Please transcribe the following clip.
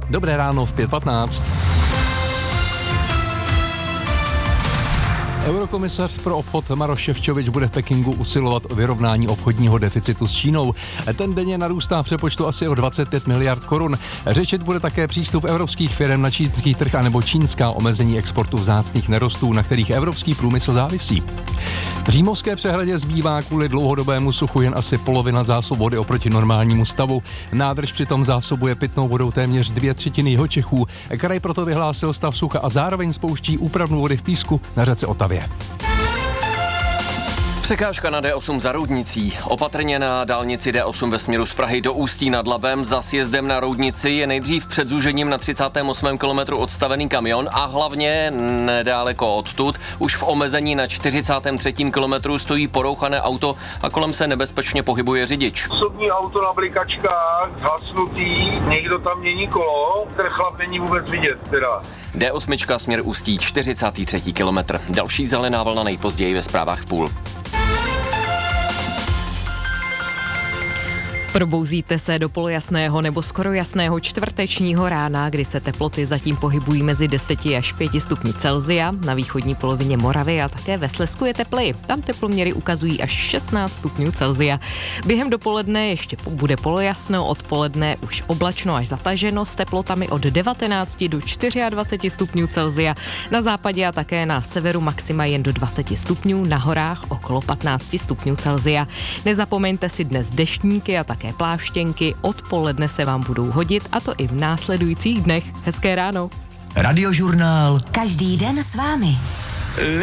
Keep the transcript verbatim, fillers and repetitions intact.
Dobré ráno v pět patnáct. Eurokomisař pro obchod Maroš Šefčovič bude v Pekingu usilovat o vyrovnání obchodního deficitu s Čínou. Ten denně narůstá v přepočtu asi o dvacet pět miliard korun. Řešit bude také přístup evropských firm na čínský trh anebo čínská omezení exportu vzácných nerostů, na kterých evropský průmysl závisí. V Římovské přehradě zbývá kvůli dlouhodobému suchu jen asi polovina zásob vody oproti normálnímu stavu. Nádrž přitom zásobuje pitnou vodou téměř dvě třetiny Jihočechů. Kraj proto vyhlásil stav sucha a zároveň spouští úpravnu vody v Písku na řece Otavě. Překážka na D osm za Roudnicí. Opatrně na dálnici D osm ve směru z Prahy do Ústí nad Labem za sjezdem na Roudnici je nejdřív před zúžením na třicátém osmém kilometru odstavený kamion a hlavně nedáleko odtud už v omezení na čtyřicátém třetím kilometru stojí porouchané auto a kolem se nebezpečně pohybuje řidič. Osobní auto na blikačkách, zhasnutý, někdo tam mění kolo, ten chlap není vůbec vidět teda. D osm směr Ústí, čtyřicátý třetí kilometr. Další zelená vlna nejpozději ve zprávách v půl. Probouzíte se do polojasného nebo skoro jasného čtvrtečního rána, kdy se teploty zatím pohybují mezi deseti až pěti stupni Celsia, na východní polovině Moravy a také ve Slezsku je tepleji. Tam teploměry ukazují až šestnáct stupňů Celsia. Během dopoledne ještě bude polojasno, odpoledne už oblačno až zataženo s teplotami od devatenácti do dvaceti čtyř stupňů Celsia. Na západě a také na severu maxima jen do dvaceti stupňů, na horách okolo patnácti stupňů Celsia. Nezapomeňte si dnes deštníky a také pláštěnky, odpoledne se vám budou hodit a to i v následujících dnech. Hezké ráno. Radiožurnál. Každý den s vámi.